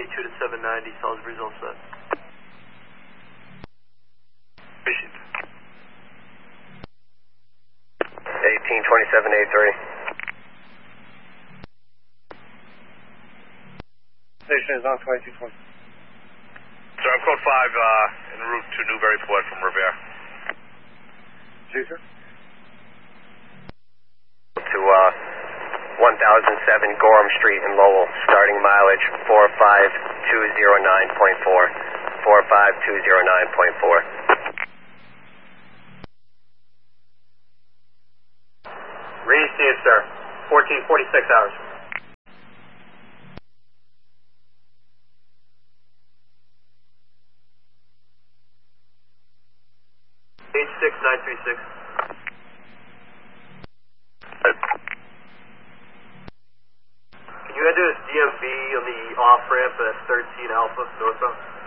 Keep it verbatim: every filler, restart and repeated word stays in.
two to seven ninety, Salisbury's all set. Appreciate it. eighteen twenty-seven eighty-three. Station is on twenty-two twenty. Sir, I'm code five uh, en route to Newburyport from Revere. See, sir? To uh, one thousand seven Gorham Street in Lowell, starting mileage four five two zero nine point four. four five two zero nine point four. Received, sir. fourteen forty-six hours. eight six nine three six. Can you enter this D M V on the off-ramp at thirteen Alpha, northbound?